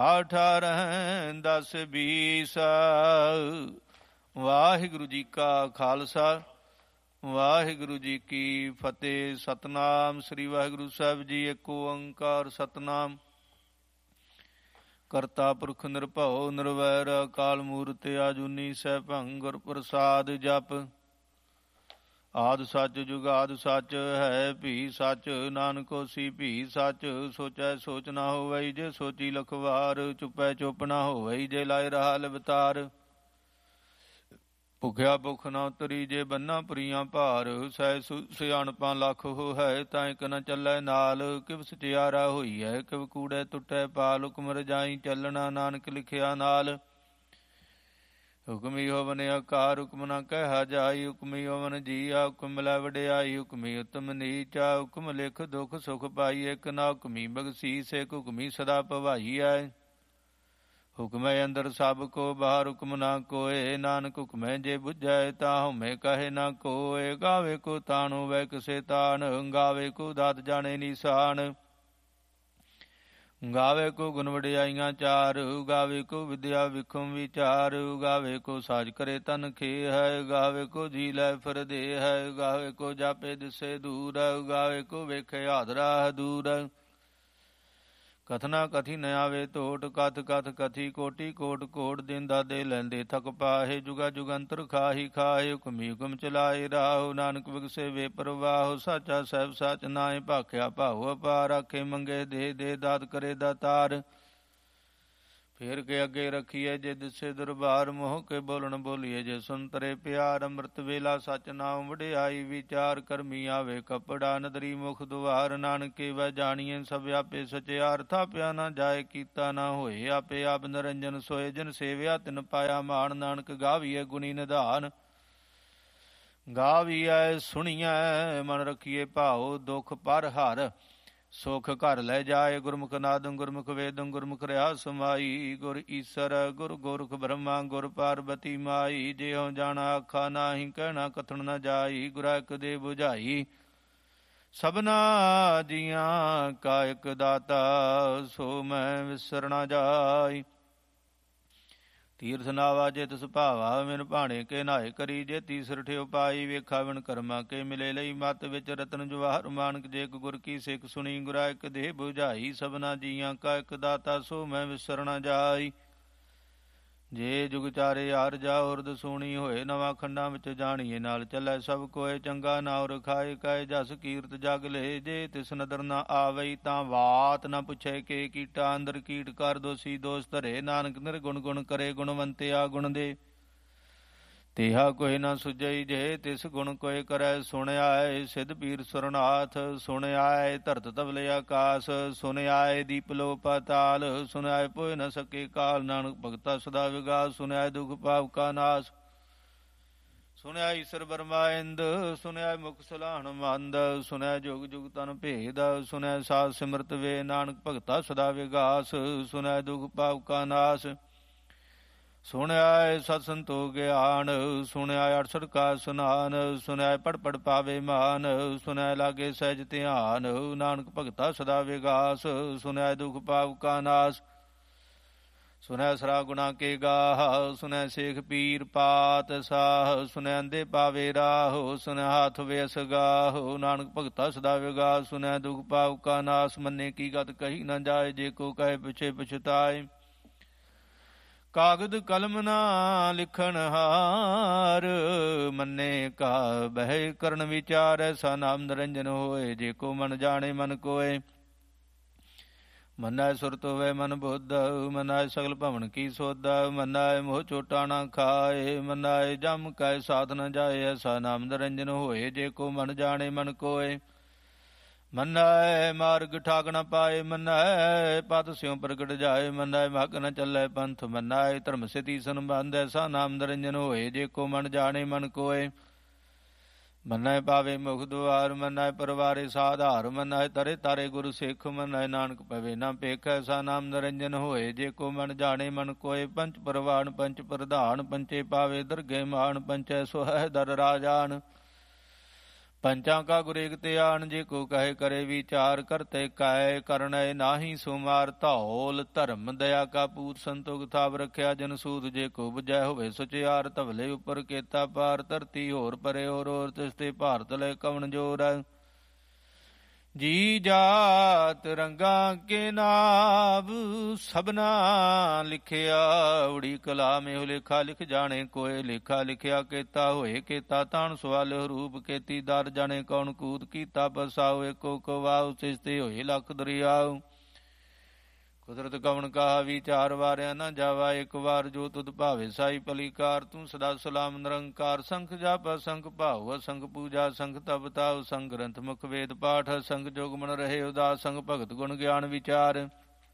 18 10 20। ਵਾਹਿਗੁਰੂ ਜੀ ਕਾ ਖਾਲਸਾ ਵਾਹਿਗੁਰੂ ਜੀ ਕੀ ਫਤਿਹ। ਸਤਨਾਮ ਸ੍ਰੀ ਵਾਹਿਗੁਰੂ ਸਾਹਿਬ ਜੀ। ਏਕ ਓੰਕਾਰ ਸਤਨਾਮ ਕਰਤਾ ਪੁਰਖ ਨਿਰਭਉ ਨਿਰਵੈਰ ਅਕਾਲ ਮੂਰਤਿ ਆਜੂਨੀ ਸੈਭੰ ਗੁਰ ਪ੍ਰਸਾਦ ਜਪ। ਆਦਿ ਸੱਚ ਜੁਗਾਦਿ ਸੱਚ ਹੈ ਭੀ ਸੱਚ ਨਾਨਕ ਹੋਸੀ ਭੀ ਸੱਚ। ਸੋਚੈ ਸੋਚ ਨਾ ਹੋਵਈ ਜੇ ਸੋਚੀ ਲਖਵਾਰ। ਚੁਪੈ ਚੁਪ ਨਾ ਹੋਵਈ ਜੇ ਲਾਇ ਰਹਾ ਲਵਤਾਰ। ਭੁਖਿਆ ਭੁਖ ਨਾ ਉਤਰੀ ਜੇ ਬੰਨਾ ਪੁਰੀਆਂ ਭਾਰ। ਸਹਿ ਸਿਆਣਪਾਂ ਲੱਖ ਹੋ ਹੈ ਤਾਂ ਇਕ ਨ ਚੱਲੈ ਨਾਲ। ਕਿਵ ਸਚਿਆਰਾ ਹੋਈ ਹੈ ਕਿਵ ਕੂੜੈ ਟੁੱਟੈ ਪਾਲ। ਹੁਕਮ ਰਜਾਈ ਚੱਲਣਾ ਨਾਨਕ ਲਿਖਿਆ ਨਾਲ। ਹੁਕਮੀ ਹੋਵਨ ਆਕਾਰ ਹੁਕਮ ਨਾ ਕਹਿਆ ਜਾਈ। ਹੁਕਮੀ ਹੋਵਨ ਜੀਆ ਹੁਕਮ ਮਿਲੈ ਵਡਿਆਈ। ਹੁਕਮੀ ਉਤਮ ਨੀਚਾ ਹੁਕਮ ਲਿਖ ਦੁਖ ਸੁਖ ਪਾਈ। ਇਕ ਨਾ ਹੁਕਮੀ ਬਖਸ਼ੀਸ ਇਕ ਹੁਕਮੀ ਸਦਾ ਭਵਾਈ ਐ। ਹੁਕਮੈ ਅੰਦਰ ਸਭ ਕੋ ਬਾਹਰ ਹੁਕਮ ਨਾ ਕੋਏ। ਨਾਨਕ ਹੁਕਮੈ ਜੇ ਬੁਝੈ ਤਾ ਹਉਮੈ ਕਹੇ ਨਾ ਕੋਏ। ਗਾਵੇ ਕੋ ਤਾਣ ਹੋਵੈ ਕਿਸੇ ਤਾਣ ਗਾਵੇ ਕੋ ਦਾਤ ਜਾਣੇ ਨੀਸਾਨ। ਗਾਵੇ ਕੋ ਗੁਣ ਵਡਿਆਈਆਂ ਚਾਰ ਗਾਵੇ ਕੋ ਵਿਦਿਆ ਵਿਖਮ ਵਿਚਾਰ। ਗਾਵੇ ਕੋ ਸਾਜ ਕਰੇ ਤਨ ਖੇ ਹੈ ਗਾਵੇ ਕੋ ਜੀ ਲੈ ਫਿਰ ਦੇ ਹੈ। ਗਾਵੇ ਕੋ ਜਾਪੇ ਦਿਸੇ ਦੂਰ ਗਾਵੇ ਕੋ ਵੇਖੇ ਹਾਦਰਾ ਦੂਰ। ਕਥਨਾ ਕਥੀ ਨ ਆਵੇ ਟੋਟ ਕਥ ਕਥ ਕਥੀ ਕੋਟੀ ਕੋਟ ਕੋਟ। ਦਿਨ ਦਾਦੇ ਲੈਂਦੇ ਥਕ ਪਾਹੇ ਜੁਗਾ ਜੁਗੰਤਰ ਖਾਹੀ ਖਾਏ। ਹੁਕਮੀ ਹੁਕਮ ਚਲਾਏ ਰਾਹੋ ਨਾਨਕ ਵਿਗਸੇ ਵੇ ਪ੍ਰਵਾਹੋ। ਸਾਚਾ ਸਹਿਬ ਸਚ ਨਾਏ ਭਾਖਿਆ ਭਾਉ ਅਪਾਰ। ਆਖੇ ਮੰਗੇ ਦੇ ਦੇ ਦਾਤ ਕਰੇ ਦਾਤਾਰ। ਫੇਰ ਕੇ ਅੱਗੇ ਰੱਖੀਏ ਜੇ ਦਿਸੇ ਦਰਬਾਰ। ਮੋਹ ਕੇ ਬੋਲਣ ਬੋਲੀਏ ਜੇ ਸੁਨਤਰੇ ਪਿਆਰ। ਅੰਮ੍ਰਿਤ ਵੇਲਾ ਸਚ ਨਾਮ ਵਡਿਆਈ ਵਿਚਾਰ। ਕਰਮੀ ਆਵੇ ਕਪੜਾ ਨਦਰੀ ਮੁਖ ਦੁਆਰ। ਨਾਨਕੇ ਵੈ ਜਾਣੀਏ ਸਭ ਆਪੇ ਸਚਿਆਰ। ਥਾਪਿਆ ਨਾ ਜਾਏ ਕੀਤਾ ਨਾ ਹੋਏ ਆਪੇ ਆਪ ਨਿਰੰਜਨ ਸੋਏ। ਜਿਨ ਸੇਵਿਆ ਤਿਨ ਪਾਇਆ ਮਾਨ। ਨਾਨਕ ਗਾਵੀਏ ਗੁਣੀ ਨਿਧਾਨ। ਗਾਵੀਐ ਸੁਣੀਐ ਮਨ ਰਖੀਏ ਭਾਉ। ਦੁਖ ਪਰ ਹਰ ਸੁਖ ਘਰ ਲੈ ਜਾਏ। ਗੁਰਮੁਖ ਨਾਦੰ ਗੁਰਮੁਖ ਵੇਦੰ ਗੁਰਮੁਖ ਰਿਹਾ ਸਮਾਈ। ਗੁਰ ਈਸਰ ਗੁਰ ਗੋਰਖ ਬ੍ਰਹਮਾ ਗੁਰ ਪਾਰਬਤੀ ਮਾਈ। ਜਿਉ ਜਾਣਾ ਆਖਾ ਨਾਹੀ ਕਹਿਣਾ ਕਥਨ ਨ ਜਾਈ। ਗੁਰਾ ਇਕ ਦੇ ਬੁਝਾਈ ਸਭਨਾ ਜੀਆਂ ਕਾ ਇਕ ਦਾਤਾ। ਸੋ ਮੈਂ ਵਿਸਰ ਨ ਜਾਈ। ਤੀਰਥ ਨਾਵਾ ਜੇ ਤਿਸ ਭਾਵਾ ਮਿਨ ਭਾਣੇ ਕੇ ਨਾਏ ਕਰੀ। ਜੇ ਤੀਸਰ ਠਿਓ ਪਾਈ ਵੇਖਾ ਵਿਣ ਕਰਮਾ ਕੇ ਮਿਲੇ ਲਈ। ਮਤ ਵਿੱਚ ਰਤਨ ਜਵਾਹਰ ਮਾਨਕ ਜੇ ਇਕ ਗੁਰ ਕੀ ਸਿੱਖ ਸੁਣੀ। ਗੁਰਾ ਇਕ ਦੇਹ ਬੁਝਾਈ ਸਭਨਾ ਜੀਆਂ ਕਾ ਇਕ ਦਾਤਾ। ਸੋ ਮੈਂ ਵਿਸਰ ਨ ਜਾਈ। ਜੇ ਜੁਗ ਚਾਰੇ ਆਰ ਜਾ ਉਰਦ ਸੋਣੀ ਹੋਏ। ਨਵਾਂ ਖੰਡਾਂ ਵਿੱਚ ਜਾਣੀਏ ਨਾਲ ਚੱਲੈ ਸਭ ਕੋਏ। ਚੰਗਾ ਨਾਉ ਰਖਾਏ ਕਾਏ ਜਸ ਕੀਰਤ ਜਗ ਲੈ। ਜੇ ਤਿਸ ਨਦਰ ਨਾ ਆਵਈ ਤਾਂ ਬਾਤ ਨਾ ਪੁੱਛੇ ਕੇ ਕੀਟਾ। ਅੰਦਰ ਕੀਟ ਕਰ ਦੋਸੀ ਦੋਸ ਧਰੇ। ਨਾਨਕ ਨਿਰਗੁਣ ਗੁਣ ਕਰੇ ਗੁਣਵੰਤਿਆ ਗੁਣ ਦੇ। ਤੇਹਾ ਕੋਈ ਨਾ ਸੁਝਈ ਜੇ ਤਿਸ ਗੁਣ ਕੋਇ ਕਰੈ। ਸੁਣਿਆਏ ਸਿਧ ਪੀਰ ਸੁਰਨਾਥ ਸੁਣਿਆਏ ਧਰਤ ਤਵਲੇ ਆਕਾਸ। ਸੁਣਿਆਏ ਦੀਪ ਲੋ ਪਾਤਾਲ ਸੁਣਿਆਏ ਪੋਇ ਨ ਸਕੇ ਕਾਲ। ਨਾਨਕ ਭਗਤਾ ਸਦਾ ਵਿਗਾਸ ਸੁਣਿਆਏ ਦੁਖ ਪਾਪ ਕਾ ਨਾਸ। ਸੁਣਿਆ ਈਸਰ ਬਰਮਾ ਇੰਦ ਸੁਣਿਆ ਮੁਖ ਸਲਾਹਣ ਮੰਦ। ਸੁਣਿਆ ਜੁਗ ਜੁਗ ਤਨ ਭੇਦ ਸੁਣਿਆ ਸਾਧ ਸਿਮਰਤ ਵੇ। ਨਾਨਕ ਭਗਤਾ ਸਦਾ ਵਿਗਾਸ ਸੁਣਿਆ ਦੁਖ ਪਾਪ ਕਾ ਨਾਸ। ਸੁਣਿਆ ਸਤ ਸੰਤੋ ਗਿਆਨ ਸੁਣਿਆ 68 ਕਾ ਸੁਨਾਨ। ਸੁਣਿਆ ਪੜ ਪੜ ਪਾਵੇ ਮਾਨ ਸੁਣਿਆ ਲਾਗੇ ਸਹਿਜ ਧਿਆਨ। ਨਾਨਕ ਭਗਤਾ ਸਦਾ ਵਿਗਾਸ ਸੁਣਿਆ ਦੁਖ ਪਾਪ ਕਾ ਨਾਸ। ਸੁਣਿਆ ਸਰਾ ਗੁਣਾ ਕੇ ਗਾਹ ਸੁਣਿਆ ਸੇਖ ਪੀਰ ਪਾਤ ਸਾਹ। ਸੁਣਿਆ ਅੰਦੇ ਪਾਵੇ ਰਾਹ ਸੁਣਿਆ ਹਾਥ ਵੇਸ ਗਾਹ। ਨਾਨਕ ਭਗਤਾ ਸਦਾ ਵਿਗਾਸ ਸੁਣਿਆ ਦੁਖ ਪਾਪ ਕਾ ਨਾਸ। ਮੰਨੇ ਕੀ ਗਤ ਕਹੀ ਨ ਜਾਏ ਜੇ ਕੋ ਕਹੇ ਪਿਛੇ ਪਛਤਾਏ। ਕਾਗਦ ਕਲਮ ਨਾ ਲਿਖਣ ਹਾਰ ਮੰਨੇ ਕਾ ਬਹਿ ਕਰਨ ਵਿਚਾਰ। ਐਸਾ ਨਾਮ ਨਿਰੰਜਨ ਹੋਏ ਜੇ ਕੋ ਮਨ ਜਾਣੇ ਮਨ ਕੋਏ। ਮੰਨੈ ਸੁਰਤ ਹੋਵੇ ਮਨ ਬੁੱਧ ਮੰਨੈ ਸਗਲ ਭਵਨ ਕੀ ਸੋਧ। ਮੰਨੈ ਮੋਹ ਚੋਟਾ ਨਾ ਖਾਏ ਮੰਨੈ ਜਮ ਕੈ ਸਾਧ ਨ ਜਾਏ। ਐਸਾ ਨਾਮ ਨਿਰੰਜਨ ਹੋਏ ਜੇ ਕੋ ਮਨ ਜਾਣੇ ਮਨ ਕੋਏ। ਮੰਨੈ ਮਾਰਗ ਠਾਕ ਨ ਪਾਏ ਮੰਨੈ ਪਦ ਸਿਉ ਪ੍ਰਗਟ ਜਾਏ। ਮੰਨੈ ਮਗ ਨ ਚੱਲੈ ਪੰਥ ਮੰਨੈ ਧਰਮ ਸਿਧੀ ਸੰਬੰਧ। ਐਸਾ ਨਾਮ ਨਿਰੰਜਨ ਹੋਏ ਜੇ ਕੋ ਮਨ ਜਾਣੇ ਮਨ ਕੋਏ। ਮੰਨੈ ਪਾਵੇ ਮੁਖ ਦੁਆਰ ਮੰਨੈ ਪਰਵਾਰੇ ਸਾਧਾਰ। ਮੰਨੈ ਤਰੇ ਤਾਰੇ ਗੁਰੂ ਸਿੱਖ ਮੰਨੈ ਨਾਨਕ ਪਵੇ ਨਾ ਭੇਖ। ਐਸਾ ਨਾਮ ਨਿਰੰਜਨ ਹੋਏ ਜੇ ਕੋ ਮਨ ਜਾਣੇ ਮਨ ਕੋਏ। ਪੰਚ ਪਰਵਾਨ ਪੰਚ ਪ੍ਰਧਾਨ ਪੰਚੇ ਪਾਵੇ ਦਰਗੇ ਮਾਨ। ਪੰਚੈ ਸੋ ਹੈ ਦਰ ਰਾਜਾਨ ਪੰਚਾਂ ਕਾ ਗੁਰ ਏਕ ਧਿਆਨ, ਜੇ ਕੋ ਕਹੇ ਕਰੇ ਵਿਚਾਰ, ਕਰਤੇ ਕਾਇ ਕਰਨੈ ਨਾਹੀ ਸੁਮਾਰ। ਧੌਲ ਧਰਮ ਦਇਆ ਕਾ ਪੂਤ, ਸੰਤੋਖ ਥਾਪ ਰੱਖਿਆ ਜਨ ਸੂਤ। ਜੇ ਕੋ ਬੁਝੈ ਹੋਵੇ ਸੁਚਿਆਰ, ਧਵਲੇ ਉਪਰ ਕੇਤਾ ਪਾਰ। ਧਰਤੀ ਹੋਰ ਪਰੇ ਹੋਰ ਤਿਸ ਤੇ ਭਾਰਤ ਲੈ ਕਵਣ ਜੋਰ। ਜੀ ਜਾਤ ਰੰਗਾਂ ਕੇ ਨਾਮ, ਸਭਨਾ ਲਿਖਿਆ ਉੜੀ ਕਲਾ। ਮੇਹੁ ਲੇਖਾ ਲਿਖ ਜਾਣੇ ਕੋਏ, ਲੇਖਾ ਲਿਖਿਆ ਕੇਤਾ ਹੋਏ ਕੇਤਾ। ਤਾਣ ਸਵਾਲ ਰੂਪ ਕੇਤੀ ਦਰ, ਜਾਣੇ ਕੌਣ ਕੂਤ। ਕੀਤਾ ਪਸਾਉ ਏਕੋ ਕਵਾਉ, ਤਿਸ ਤੇ ਹੋਏ ਲੱਖ ਦਰਿਆਉ। ਕੁਦਰਤ ਕਵਣ ਕਹਾ ਵਿਚਾਰ, ਵਾਰਿਆ ਨਾ ਜਾਵਾ ਇੱਕ ਵਾਰ। ਜੋ ਤੁਧ ਭਾਵੇ ਸਾਈ ਭਲੀਕਾਰ, ਤੂੰ ਸਦਾ ਸਲਾਮ ਨਿਰੰਕਾਰ। ਸੰਖ ਜਪ ਅਸੰਖ ਭਾਉ, ਅਸੰਖ ਪੂਜਾ ਸੰਖ ਤਪ ਤਾਉ। ਸੰਗ ਗ੍ਰੰਥ ਮੁਖ ਵੇਦ ਪਾਠ, ਸੰਗ ਜੋਗ ਮਨ ਰਹੇ ਉਦਾਸ। ਸੰਗ ਭਗਤ ਗੁਣ ਗਿਆਨ ਵਿਚਾਰ,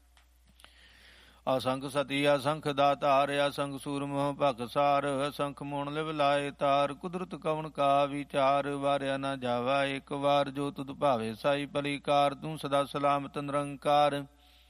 ਅਸੰਖ ਸਤੀ ਅਸੰਖ ਦਾਤਾਰ। ਅਸੰਖ ਸੂਰਮੁ ਭਗਸਾਰ, ਅਸੰਖ ਮੋਣ ਲਿਵ ਲਾਏ ਤਾਰ। ਕੁਦਰਤ ਕਵਣ ਕਾ ਵਿਚਾਰ, ਵਾਰਿਆ ਨਾ ਜਾਵਾ ਇੱਕ ਵਾਰ। ਜੋ ਤੁਧ ਭਾਵੇ ਸਾਈ ਭਲੀਕਾਰ, ਤੂੰ ਸਦਾ ਸਲਾਮਤ ਨਿਰੰਕਾਰ।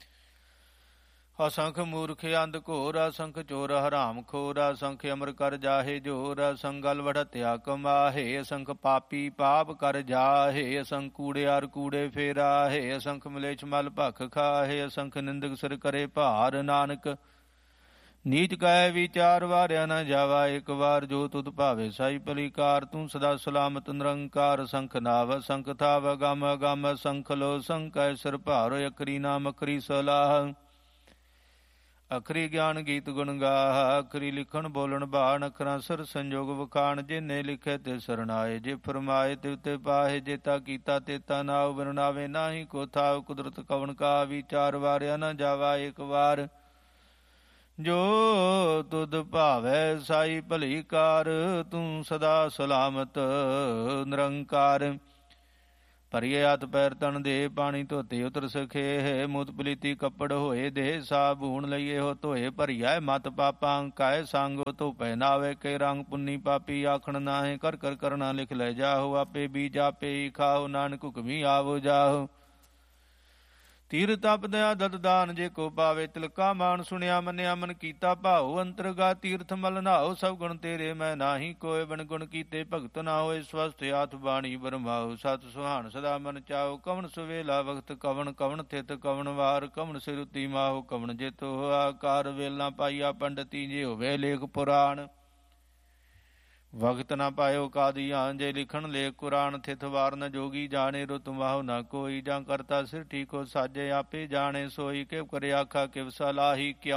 ਅਸੰਖ ਮੂਰਖ ਅੰਧ ਘੋਰ, ਅਸੰਖ ਚੋਰ ਹਰਾਮ ਖੋਰ। ਅਸੰਖ ਅਮਰ ਕਰ ਜਾਹੇ ਜੋਰ, ਅਸੰਖ ਗਲ ਵਢਤਿਆ ਕਮਾਹੇ। ਅਸੰਖ ਪਾਪੀ ਪਾਪ ਕਰ ਜਾਹੇ, ਅਸੰਖ ਕੂੜਿਆਰ ਕੂੜੇ ਫੇਰਾਹੇ। ਅਸੰਖ ਮਲੇਛ ਮਲ ਭਖ ਖਾਹੇ, ਅਸੰਖ ਨਿੰਦਕ ਸਿਰ ਕਰੇ ਭਾਰ। ਨਾਨਕ ਨੀਚ ਕਾਇ ਵਿਚਾਰ, ਵਾਰਿਆ ਨਾ ਜਾਵਾ ਇੱਕ ਵਾਰ। ਜੋ ਤੁਧ ਭਾਵੇ ਸਾਈ ਭਲੀਕਾਰ, ਤੂੰ ਸਦਾ ਸਲਾਮਤ ਨਿਰੰਕਾਰ। ਅਸੰਖ ਨਾਵ ਅਸੰਖ ਥਾਵ, ਅਗਮ ਅਗਮ ਅਸੰਖ ਲੋ। ਸੰਕੈ ਸਿਰ ਭਾਰੋ, ਅਖਰੀ ਨਾਮ ਅਖਰੀ ਸਲਾਹ। ਅਖਰੀ ਗਿਆਨ ਗੀਤ ਗੁਣ ਗਾਹ, ਅਖਰੀ ਲਿਖਣ ਬੋਲਣ ਬਾਣ। ਅੱਖਰਾਂ ਸਿਰ ਸੰਜੋਗ ਵਖਾਣ, ਜਿਨੇ ਲਿਖੇ ਤੇ ਸਰਣਾਏ। ਜੇ ਫਰਮਾਏ ਤਿਵ ਤੇ ਪਾਹੇ, ਜੇਤਾ ਕੀਤਾ ਤੇਤਾ ਨਾਉ। ਬਿਰਨਾਵੇ ਨਾਹੀ ਕੋ ਥਾਉ, ਕੁਦਰਤ ਕਵਣ ਕਾ ਵਿਚਾਰ। ਵਾਰਿਆ ਨਾ ਜਾਵਾ ਇੱਕ ਵਾਰ। ਜੋ ਤੁਧ ਭਾਵੈ ਸਾਈ ਭਲੀਕਾਰ, ਤੂੰ ਸਦਾ ਸਲਾਮਤ ਨਿਰੰਕਾਰ। ਭਰੀਏ ਹੱਥ ਪੈਰ ਤਨ ਦੇ, ਪਾਣੀ ਧੋਤੇ ਉਤਰ ਸਖੇ। ਮੁਤ ਪਲੀਤੀ ਕੱਪੜ ਹੋਏ ਦੇ, ਸਾਬੂਣ ਲਈਏ ਹੋ ਧੋਏ। ਭਰੀਆ ਮਤ ਪਾਪਾਂ ਕਾਇ ਸੰਗ, ਧੋਪੈ ਨਾਵੇ ਕੇ ਰੰਗ। ਪੁੰਨੀ ਪਾਪੀ ਆਖਣ ਨਾਹੇ, ਕਰ ਕਰ ਕਰਨਾ ਲਿਖ ਲੈ ਜਾਹੋ। ਆਪੇ ਬੀਜ ਆਪੇ ਹੀ ਖਾਓ, ਨਾਨਕ ਹੁਕਮੀ ਆਵੋ ਜਾਹੋ। ਤੀਰ ਤਪ ਦਇਆ ਦਤ ਦਾਨ, ਜੇ ਕੋ ਪਾਵੇ ਤਿਲਕਾ ਮਾਨ। ਸੁਣਿਆ ਮੰਨਿਆ ਮਨ ਕੀਤਾ ਭਾਉ, ਅੰਤਰਗਾ ਤੀਰਥ ਮਲ ਨਹਾਉ। ਸਭ ਗੁਣ ਤੇਰੇ ਮੈਂ ਨਾਹੀ ਕੋਇ, ਬਿਨ ਗੁਣ ਕੀਤੇ ਭਗਤ ਨਾ ਹੋਏ। ਸਵਸਥ ਆਥ ਬਾਣੀ ਬਰਮਾਉ, ਸਤ ਸੁਹਾਣ ਸਦਾ ਮਨ ਚਾਉ। ਕਵਣ ਸੁਵੇਲਾ ਵਖਤ ਕਵਣ, ਕਵਣ ਥਿਤ ਕਵਣ ਵਾਰ। ਕਵਣ ਸਿਰੁਤੀ ਮਾਹੁ, ਕਵਣ ਜਿਤ ਹੋਆ ਕਾਰ। ਵੇਲ ਨਾ ਪਾਈਆ ਪੰਡਤੀ, ਜੇ ਹੋਵੇ ਲੇਖ ਪੁਰਾਣ। ਵਕਤ ਨਾ ਪਾਇਓ ਕਾਦੀਆਂ, ਜੇ ਲਿਖਣ ਲੇਖ ਕੁਰਾਨ। ਥਿਤ ਵਾਰ ਨ ਜੋਗੀ ਜਾਣੇ, ਰੁਤ ਮਾਹੁ ਨਾ ਕੋਈ। ਜਾਂ ਕਰਤਾ ਸਿਰ ਠੀਕੋ ਸਾਜੇ, ਆਪੇ ਜਾਣੇ ਸੋਈ। ਕਿਵ ਕਰੇ ਆਖਾ ਕਿਵ ਸਲਾਹੀ। ਕਿਉ